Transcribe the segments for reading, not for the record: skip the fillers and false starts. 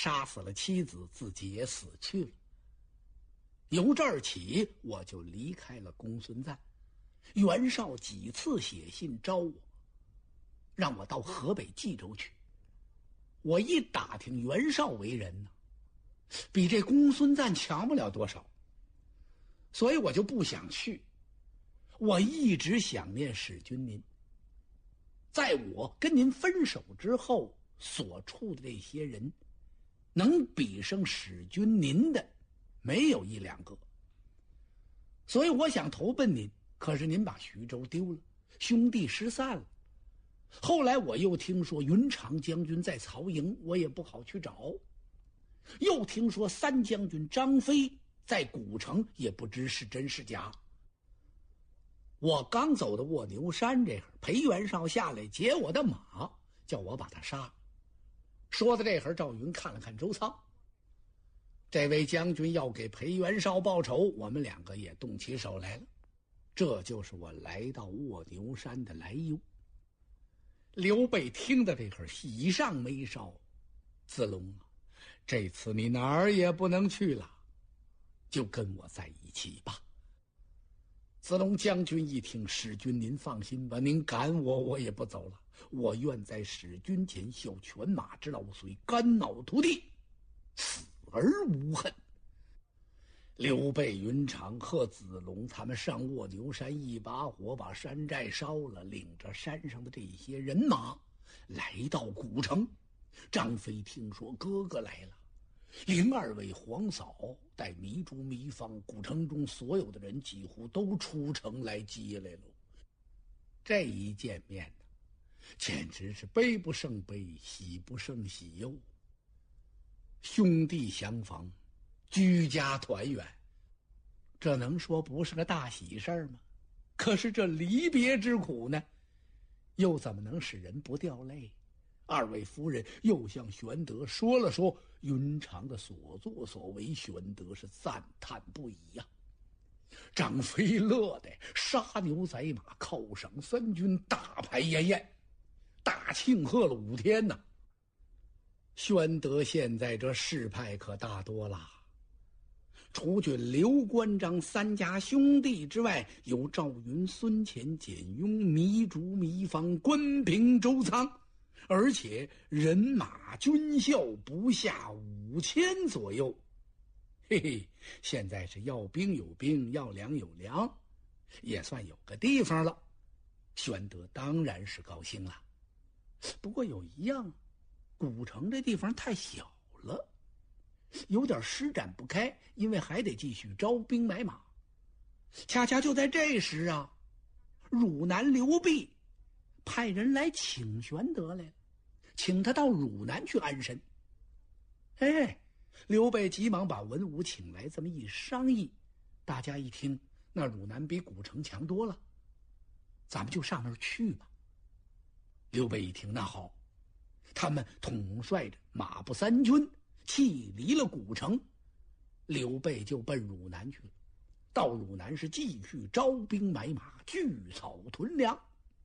杀死了妻子，自己也死去了。由这儿起，我就离开了公孙瓒。袁绍几次写信招我，让我到河北冀州去。我一打听袁绍为人呢，比这公孙瓒强不了多少，所以我就不想去。我一直想念使君您，在我跟您分手之后所处的这些人，能比上使君您的没有一两个，所以我想投奔您。可是您把徐州丢了，兄弟失散了。后来我又听说云长将军在曹营，我也不好去找。又听说三将军张飞在古城，也不知是真是假。我刚走到卧牛山这会儿，裴元绍下来劫我的马，叫我把他杀。说到这会儿，赵云看了看周仓，这位将军要给裴元绍报仇，我们两个也动起手来了。这就是我来到卧牛山的来由。刘备听到这会儿，喜上眉梢，子龙啊，这次你哪儿也不能去了，就跟我在一起吧。子龙将军一听，使君您放心吧，您赶我，我也不走了。我愿在使君前效犬马之劳，虽肝脑涂地，死而无恨。刘备、云长和子龙他们上卧牛山，一把火把山寨烧了，领着山上的这些人马来到古城。张飞听说哥哥来了，领2位皇嫂带糜竺、糜芳，古城中所有的人几乎都出城来接来了。这一见面呢，简直是悲不胜悲，喜不胜喜哟。兄弟相逢，居家团圆，这能说不是个大喜事儿吗？可是这离别之苦呢，又怎么能使人不掉泪？2位夫人又向玄德说了说云长的所作所为，玄德是赞叹不已呀。张飞乐得杀牛宰马，犒赏三军，大排宴宴，大庆贺了5天呢。玄德现在这势派可大多了，除去刘关张3家兄弟之外，有赵云、孙乾、简雍、糜竺、糜芳、关平、周仓，而且人马军校不下5000左右。嘿嘿，现在是要兵有兵，要粮有粮，也算有个地方了。玄德当然是高兴了，不过有一样，古城这地方太小了，有点施展不开，因为还得继续招兵买马。恰恰就在这时啊，汝南刘备派人来请玄德来了，请他到汝南去安身。刘备急忙把文武请来，这么一商议，大家一听，那汝南比古城强多了，咱们就上那儿去吧。刘备一听，那好，他们统帅着马步3军弃离了古城，刘备就奔汝南去了。到汝南是继续招兵买马，聚草屯粮。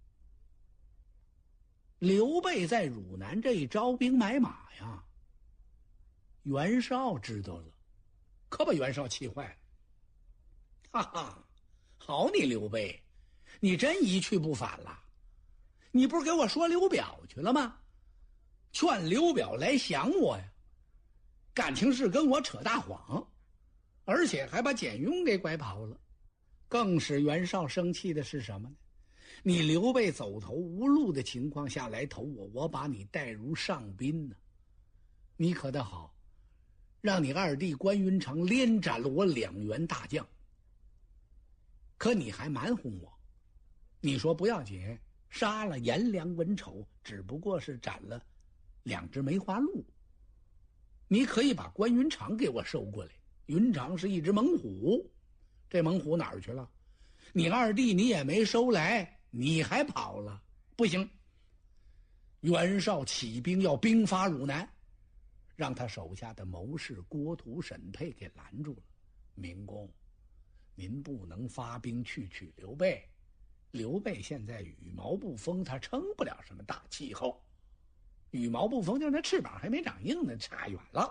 刘备在汝南这一招兵买马呀，袁绍知道了，可把袁绍气坏了。哈哈，好你刘备，你真一去不返了？你不是给我说刘表去了吗？劝刘表来降我呀，感情是跟我扯大谎，而且还把简雍给拐跑了。更使袁绍生气的是什么呢？你刘备走投无路的情况下来投我，我把你待如上宾呢。你可得好，让你2弟关云长连斩了我2员大将，可你还瞒哄我，你说不要紧，杀了颜良、文丑，只不过是斩了2只梅花鹿，你可以把关云长给我收过来。云长是一只猛虎，这猛虎哪儿去了？你2弟你也没收来，你还跑了，不行。袁绍起兵要兵发汝南，让他手下的谋士郭图、沈佩给拦住了。明公，您不能发兵去取刘备，刘备现在羽毛不丰，他撑不了什么大气候。羽毛不丰就是那翅膀还没长硬呢，差远了。